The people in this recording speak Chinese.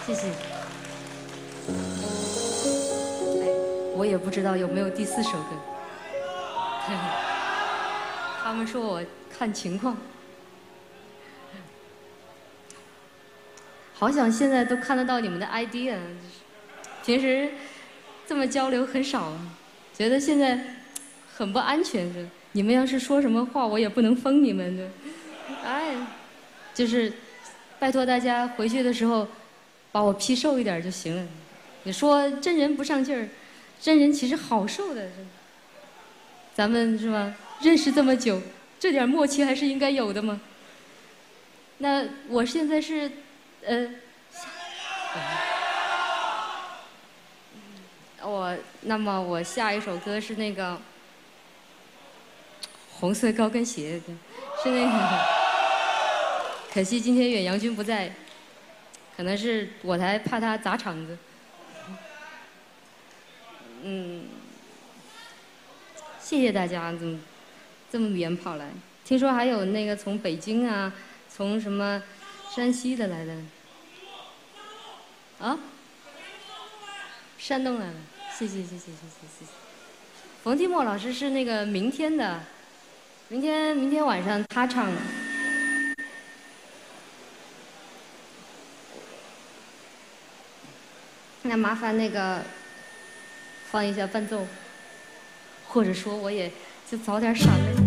谢谢。哎，我也不知道有没有第4首歌。他们说我看情况。好想现在都看得到你们的 idea，平时这么交流很少，觉得现在很不安全。你们要是说什么话，我也不能封你们的。哎，就是拜托大家回去的时候把我 P 瘦一点就行了。你说真人不上劲儿，真人其实好受的。咱们是吧？认识这么久，这点默契还是应该有的嘛。那我现在是。那么我下一首歌是那个红色高跟鞋，是那个。可惜今天远洋君不在，可能是我才怕他砸场子。谢谢大家怎么这么远跑来？听说还有那个从北京啊，从什么山西的来的。啊？山东来了，谢谢。冯提莫老师是那个明天的，明天晚上他唱。那麻烦那个放一下伴奏，或者说我也就早点闪了。